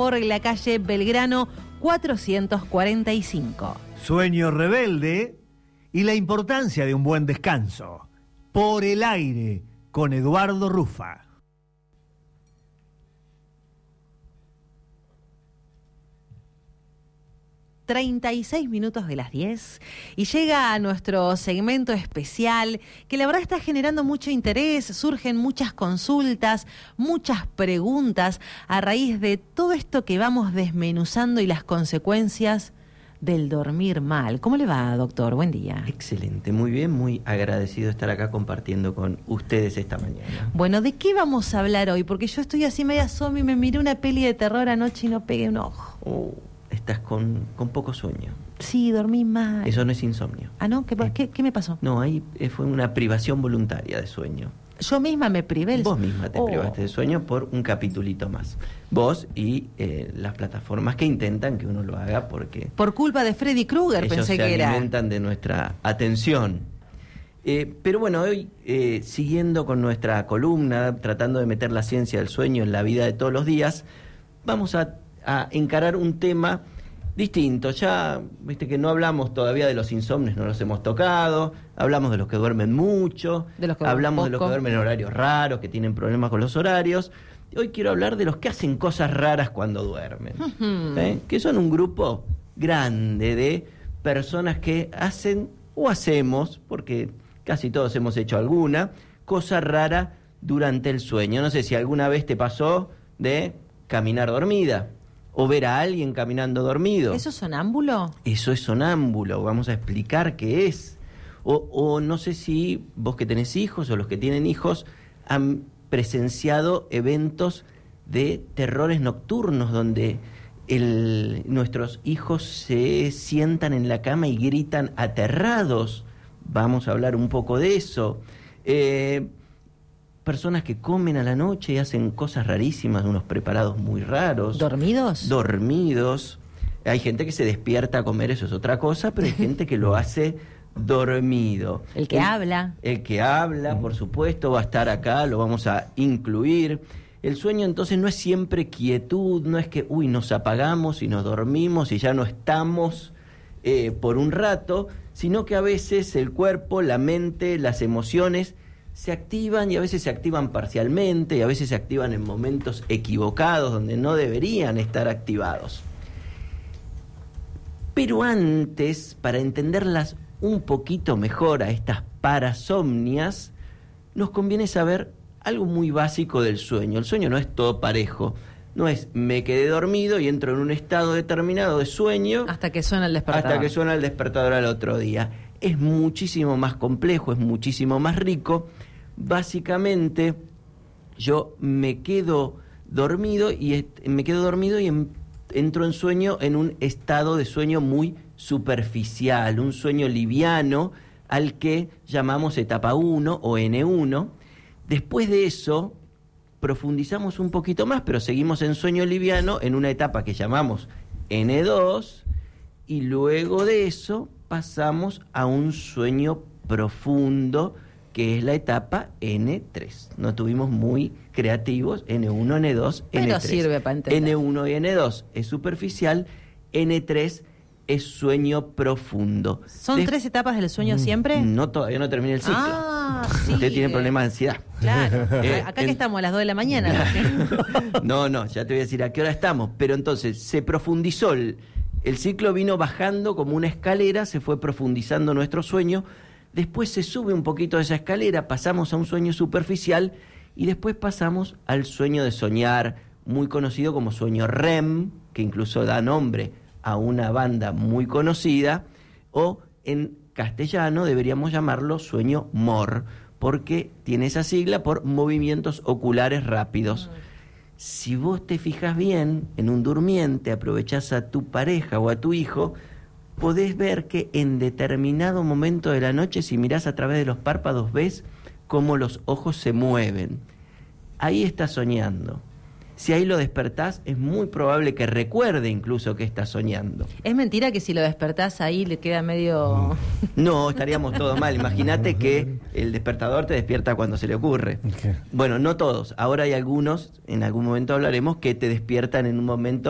por la calle Belgrano 445. Sueño rebelde y la importancia de un buen descanso. Por el aire, con Eduardo Rufa. ...36 de las 10... y llega a nuestro segmento especial... que la verdad está generando mucho interés... surgen muchas consultas... muchas preguntas... a raíz de todo esto que vamos desmenuzando... y las consecuencias del dormir mal. ¿Cómo le va, doctor? Buen día. Excelente, muy bien, muy agradecido de estar acá compartiendo con ustedes esta mañana. Bueno, ¿de qué vamos a hablar hoy? Porque yo estoy así media zombie... me miré una peli de terror anoche y no pegué un ojo. Estás con poco sueño. Sí, dormí mal. Eso no es insomnio. ¿Ah, no? ¿Qué me pasó? No, ahí fue una privación voluntaria de sueño. Yo misma me privé. Vos misma te privaste de sueño por un capitulito más. Vos y las plataformas que intentan que uno lo haga porque... Por culpa de Freddy Krueger, pensé que era. Ellos se alimentan de nuestra atención. Pero bueno, hoy, siguiendo con nuestra columna, tratando de meter la ciencia del sueño en la vida de todos los días, vamos a encarar un tema distinto. Ya, viste que no hablamos todavía de los insomnes, no los hemos tocado, hablamos de los que duermen mucho, hablamos de los que duermen en horarios raros, que tienen problemas con los horarios. Hoy quiero hablar de los que hacen cosas raras cuando duermen, que son un grupo grande de personas que hacen o hacemos, porque casi todos hemos hecho alguna, cosa rara durante el sueño. No sé si alguna vez te pasó de caminar dormida, o ver a alguien caminando dormido. ¿Eso es sonámbulo? Eso es sonámbulo, vamos a explicar qué es. O no sé si vos que tenés hijos o los que tienen hijos han presenciado eventos de terrores nocturnos donde nuestros hijos se sientan en la cama y gritan aterrados. Vamos a hablar un poco de eso. Personas que comen a la noche y hacen cosas rarísimas, unos preparados muy raros. ¿Dormidos? Dormidos. Hay gente que se despierta a comer, eso es otra cosa, pero hay gente que lo hace dormido. El que habla. El que habla, por supuesto, va a estar acá, lo vamos a incluir. El sueño entonces no es siempre quietud, no es que, nos apagamos y nos dormimos y ya no estamos por un rato, sino que a veces el cuerpo, la mente, las emociones se activan y a veces se activan parcialmente y a veces se activan en momentos equivocados donde no deberían estar activados. Pero antes, para entenderlas un poquito mejor a estas parasomnias, nos conviene saber algo muy básico del sueño. El sueño no es todo parejo, no es me quedé dormido y entro en un estado determinado de sueño hasta que suena el despertador. Hasta que suena el despertador al otro día. Es muchísimo más complejo, es muchísimo más rico. Básicamente, yo me quedo dormido y entro en sueño, en un estado de sueño muy superficial, un sueño liviano al que llamamos etapa 1 o N1. Después de eso, profundizamos un poquito más, pero seguimos en sueño liviano en una etapa que llamamos N2 y luego de eso pasamos a un sueño profundo, que es la etapa N3. No estuvimos muy creativos, N1, N2, N3. Pero sirve para entender. N1 y N2 es superficial, N3 es sueño profundo. ¿Son 3 etapas del sueño siempre? No, todavía no termina el ciclo. Sí. Usted tiene problemas de ansiedad. Claro. Acá que estamos a las 2 de la mañana. No, ya te voy a decir a qué hora estamos. Pero entonces se profundizó, el ciclo vino bajando como una escalera, se fue profundizando nuestro sueño. Después se sube un poquito de esa escalera, pasamos a un sueño superficial y después pasamos al sueño de soñar, muy conocido como sueño REM, que incluso da nombre a una banda muy conocida, o en castellano deberíamos llamarlo sueño MOR, porque tiene esa sigla por movimientos oculares rápidos. Si vos te fijas bien en un durmiente, aprovechás a tu pareja o a tu hijo, podés ver que en determinado momento de la noche, si mirás a través de los párpados, ves cómo los ojos se mueven. Ahí estás soñando. Si ahí lo despertás, es muy probable que recuerde incluso que está soñando. ¿Es mentira que si lo despertás ahí le queda medio...? No, estaríamos todos mal. Imagínate que el despertador te despierta cuando se le ocurre. Okay. Bueno, no todos. Ahora hay algunos, en algún momento hablaremos, que te despiertan en un momento